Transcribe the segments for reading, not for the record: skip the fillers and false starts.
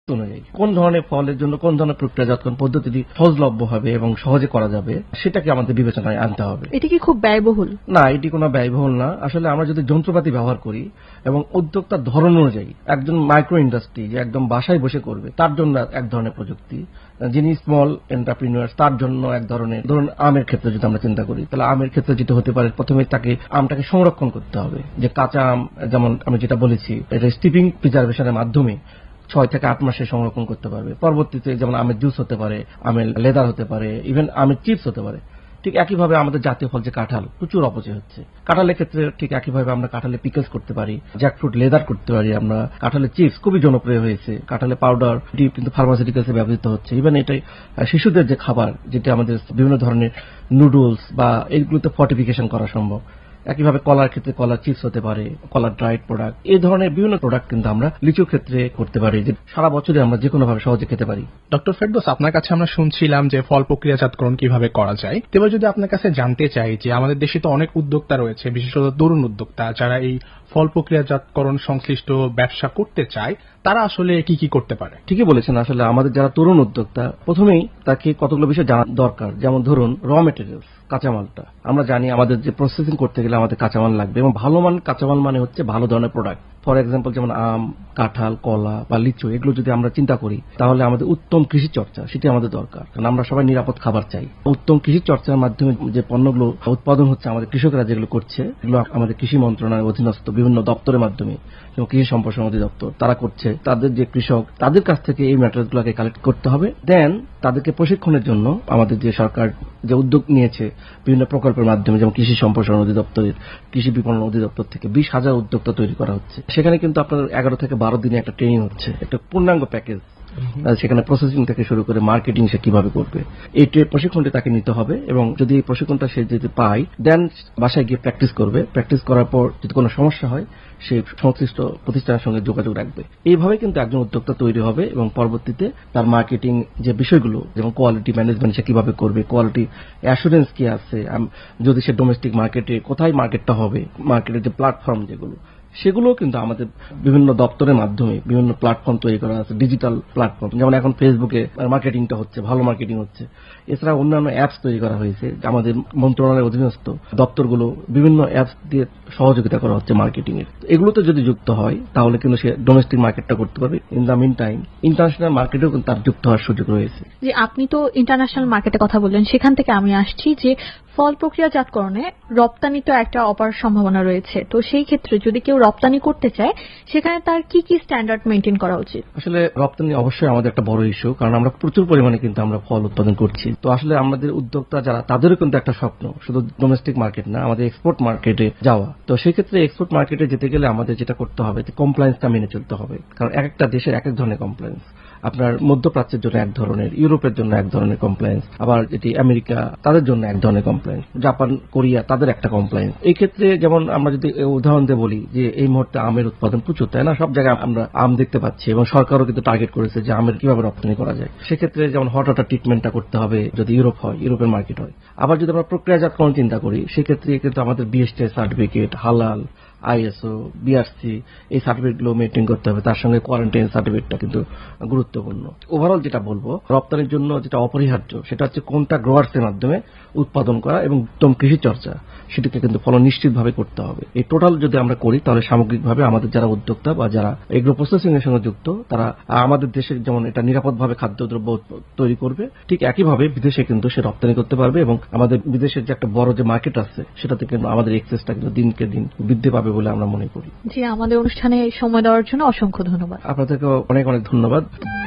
অনুযায়ী কোন ধরনের ফলের জন্য কোন ধরনের প্রক্রিয়াজাতকরণ পদ্ধতিটি সহজলভ্য হবে এবং সহজে করা যাবে সেটাকে আমাদের বিবেচনায় আনতে হবে। এটি কি খুব ব্যয়বহুল? না, এটি কোনো ব্যয়বহুল না। আসলে আমরা যদি যন্ত্রপাতি ব্যবহার করি এবং উদ্যোক্তার ধরন অনুযায়ী, একজন মাইক্রো ইন্ডাস্ট্রি যে একদম বাসায় বসে করবে তার জন্য এক ধরনের প্রযুক্তি, যিনি স্মল এন্টারপ্রিনিউর তার জন্য এক ধরনের, ধরুন আমের ক্ষেত্রে যদি আমরা চিন্তা করি তাহলে আমের ক্ষেত্রে যেটা হতে পারে প্রথমে তাকে আমটাকে সংরক্ষণ করতে হবে, যে কাঁচা আম যেমন আমি যেটা বলেছি এটা স্টিপিং প্রিজার্ভেশনের মাধ্যমে 6 থেকে 8 মাসে সংরক্ষণ করতে পারবে। পরবর্তীতে যেমন আমের জুস হতে পারে, আমের লেদার হতে পারে, ইভেন আমের চিপস হতে পারে। ঠিক একইভাবে আমাদের জাতীয় ফল যে কাঁঠাল প্রচুর অপচয় হচ্ছে, কাঁঠালের ক্ষেত্রে ঠিক একইভাবে আমরা কাঁঠালে পিকলস করতে পারি, জ্যাকফ্রুট লেদার করতে পারি, আমরা কাঁঠালের চিপস খুবই জনপ্রিয় হয়েছে, কাঁঠালের পাউডার কিন্তু ফার্মাসিউটিক্যালসে ব্যবহৃত হচ্ছে। ইভেন এটাই শিশুদের যে খাবার যেটা আমাদের বিভিন্ন ধরনের নুডলস বা এইগুলোতে ফর্টিফিকেশন করা সম্ভব। একইভাবে কলার ক্ষেত্রে কলার চিপস হতে পারে, কলার ড্রাইড প্রোডাক্ট, এই ধরনের বিভিন্ন প্রোডাক্ট কিন্তু আমরা লিচুর ক্ষেত্রে করতে পারি, যে সারা বছরে আমরা যে কোনো ভাবে সহজে খেতে পারি। ডক্টর ফেরদৌস, আপনার কাছে আমরা শুনছিলাম যে ফল প্রক্রিয়াজাতকরণ কিভাবে করা যায়। এবার যদি আপনার কাছে জানতে চাই যে আমাদের দেশে তো অনেক উদ্যোক্তা রয়েছে, বিশেষত তরুণ উদ্যোক্তা যারা এই ফল প্রক্রিয়াজাতকরণ সংশ্লিষ্ট ব্যবসা করতে চায়, তারা আসলে কি কি করতে পারে? ঠিকই বলেছেন, আসলে আমাদের যারা তরুণ উদ্যোক্তা প্রথমেই তাকে কতগুলো বিষয় জানা দরকার। যেমন ধরুন র মেটেরিয়ালস, কাঁচামালটা আমরা জানি আমাদের যে প্রসেসিং করতে গেলে আমাদের কাঁচামাল লাগবে, এবং ভালো মান কাঁচামাল মানে হচ্ছে ভালো ধরনের প্রোডাক্ট। ফর এক্সাম্পল যেমন আম, কাঁঠাল, কলা বা লিচু, এগুলো যদি আমরা চিন্তা করি তাহলে আমাদের উত্তম কৃষি চর্চা সেটি আমাদের দরকার, কারণ আমরা সবাই নিরাপদ খাবার চাই। উত্তম কৃষি চর্চার মাধ্যমে যে পণ্যগুলো উৎপাদন হচ্ছে আমাদের কৃষকরা যেগুলো করছে, এগুলো আমাদের কৃষি মন্ত্রণালয়ের অধীনস্থ বিভিন্ন দপ্তরের মাধ্যমে, যেমন কৃষি সম্প্রসারণ অধিদপ্তর তারা করছে। তাদের যে কৃষক তাদের কাছ থেকে এই ম্যাটেরিয়ালগুলোকে কালেক্ট করতে হবে, দেন তাদেরকে প্রশিক্ষণের জন্য আমাদের যে সরকার যে উদ্যোগ নিয়েছে বিভিন্ন প্রকল্পের মাধ্যমে, যেমন কৃষি সম্প্রসারণ অধিদপ্তরের, কৃষি বিপণন অধিদপ্তর থেকে 20,000 উদ্যোক্তা তৈরি করা হচ্ছে। সেখানে কিন্তু আপনার 11 থেকে 12 দিনে একটা ট্রেনিং হচ্ছে, একটা পূর্ণাঙ্গ প্যাকেজ। সেখানে প্রসেসিং থেকে শুরু করে মার্কেটিং সে কিভাবে করবে এই প্রশিক্ষণটি তাকে নিতে হবে, এবং যদি এই প্রশিক্ষণটা সে যদি পায় দেন বাসায় গিয়ে প্র্যাকটিস করবে। প্র্যাকটিস করার পর যদি কোনো সমস্যা হয় সে সংশ্লিষ্ট প্রতিষ্ঠানের সঙ্গে যোগাযোগ রাখবে। এইভাবে কিন্তু একজন উদ্যোক্তা তৈরি হবে, এবং পরবর্তীতে তার মার্কেটিং যে বিষয়গুলো, যেমন কোয়ালিটি ম্যানেজমেন্ট সে কিভাবে করবে, কোয়ালিটি অ্যাসুরেন্স কি আছে, যদি সে ডোমেস্টিক মার্কেটে কোথায় মার্কেটটা হবে, মার্কেটের যে প্ল্যাটফর্ম যেগুলো, সেগুলো কিন্তু আমাদের বিভিন্ন দপ্তরের মাধ্যমে বিভিন্ন প্ল্যাটফর্ম তৈরি করা আছে, ডিজিটাল প্ল্যাটফর্ম। যেমন এখন ফেসবুকে মার্কেটিংটা হচ্ছে, ভালো মার্কেটিং হচ্ছে। এছাড়া অন্যান্য অ্যাপস তৈরি করা হয়েছে, আমাদের মন্ত্রণালয়ের অধীনস্থ দপ্তরগুলো বিভিন্ন অ্যাপস দিয়ে সহযোগিতা করা হচ্ছে মার্কেটিং এর। এগুলোতে যদি যুক্ত হয় তাহলে কিন্তু সে ডোমেস্টিক মার্কেটটা করতে পারবে। In the mean time international মার্কেটেও কিন্তু তার যুক্ত হওয়ার সুযোগ রয়েছে। যে আপনি তো ইন্টারন্যাশনাল মার্কেটের কথা বললেন, সেখান থেকে আমি আসছি যে ফল প্রক্রিয়াজাতকরণে রপ্তানি তো একটা অপার সম্ভাবনা রয়েছে। তো সেই ক্ষেত্রে যদি কেউ রপ্তানি করতে চায় সেখানে তার কি কি স্ট্যান্ডার্ড মেইনটেইন করা উচিত? আসলে রপ্তানি অবশ্যই আমাদের একটা বড় ইস্যু, কারণ আমরা প্রচুর পরিমাণে কিন্তু আমরা ফল উৎপাদন করছি। তো আসলে আমাদের উদ্যোক্তা যারা তাদেরও কিন্তু একটা স্বপ্ন শুধু ডোমেস্টিক মার্কেট না, আমাদের এক্সপোর্ট মার্কেটে যাওয়া। তো সেই ক্ষেত্রে এক্সপোর্ট মার্কেটে যেতে গেলে আমাদের যেটা করতে হবে যে কমপ্লায়েন্সটা মেনে চলতে হবে, কারণ এক একটা দেশের এক এক ধরনের কমপ্লায়েন্স। আপনার মধ্যপ্রাচ্যের জন্য এক ধরনের, ইউরোপের জন্য এক ধরনের কমপ্লায়েন্স, আবার যেটি আমেরিকা তাদের জন্য এক ধরনের কমপ্লায়েন্স, জাপান, কোরিয়া তাদের একটা কমপ্লায়েন্স। এই ক্ষেত্রে যেমন আমরা যদি উদাহরণ দিয়ে বলি যে এই মুহূর্তে আমের উৎপাদন প্রচুর, তাই না? সব জায়গায় আমরা আম দেখতে পাচ্ছি, এবং সরকারও কিন্তু টার্গেট করেছে যে আমের কিভাবে রপ্তানি করা যায়। সেক্ষেত্রে যেমন হট ওয়াটার ট্রিটমেন্টটা করতে হবে যদি ইউরোপ হয়, ইউরোপের মার্কেট হয়। আবার যদি আমরা প্রক্রিয়াজাতকরণ চিন্তা করি সেক্ষেত্রে কিন্তু আমাদের বিএসটিআই সার্টিফিকেট, হালাল, আইএসও, বিআরসি এই সার্টিফিকেটগুলো মেইনটেইন করতে হবে। তার সঙ্গে কোয়ারেন্টাইন সার্টিফিকেটটা কিন্তু গুরুত্বপূর্ণ। ওভারঅল যেটা বলবো রপ্তানির জন্য যেটা অপরিহার্য সেটা হচ্ছে কোনটা গ্রোয়ার্সের মাধ্যমে উৎপাদন করা এবং উত্তম কৃষি চর্চা সেটিকে কিন্তু ফলন নিশ্চিতভাবে করতে হবে। এই টোটাল যদি আমরা করি তাহলে সামগ্রিকভাবে আমাদের যারা উদ্যোক্তা বা যারা এগ্রো প্রসেসিং এর সঙ্গে যুক্ত তারা আমাদের দেশে যেমন এটা নিরাপদভাবে খাদ্যদ্রব্য তৈরি করবে, ঠিক একইভাবে বিদেশে কিন্তু সে রপ্তানি করতে পারবে, এবং আমাদের বিদেশের যে একটা বড় যে মার্কেট আছে সেটাতে কিন্তু আমাদের এক্সেসটা কিন্তু দিনকে দিন বৃদ্ধি পাবে বলে আমরা মনে করি। জি, আমাদের অনুষ্ঠানে সময় দেওয়ার জন্য অসংখ্য ধন্যবাদ। আপনাদেরকে অনেক অনেক ধন্যবাদ।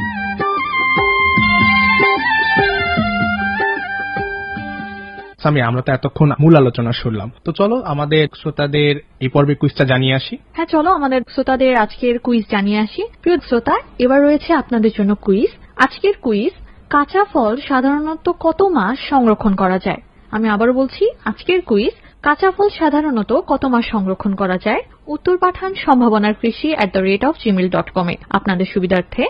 আমরা তো এতক্ষণ মূল আলোচনা শুনলাম, তো চলো আমাদের শ্রোতাদের এই পর্বে কুইজটা জানিয়ে আসি। হ্যাঁ, চলো আমাদের শ্রোতাদের আজকের কুইজ জানিয়ে আসি। প্রিয় শ্রোতা, এবার রয়েছে আপনাদের জন্য কুইজ। আজকের কুইজ, কাঁচা ফল সাধারণত কত মাস সংরক্ষণ করা যায়? আমি আবারও বলছি, আজকের কুইজ, কাঁচা ফল সাধারণত কত মাস সংরক্ষণ করা যায়? উত্তর পাঠান সম্ভাবনার কৃষি@gmail.com এ। আপনাদের সুবিধার্থে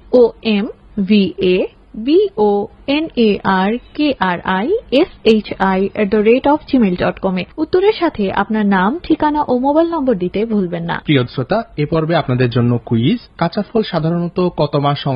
SOMVABONARKRISHI@gmail.com এ উত্তরের সাথে আপনার নাম, ঠিকানা ও মোবাইল নম্বর দিতে ভুলবেন না। প্রিয় শ্রোতা, এ পর্বে আপনাদের জন্য কুইজ, কাঁচা ফল সাধারণত কত মাস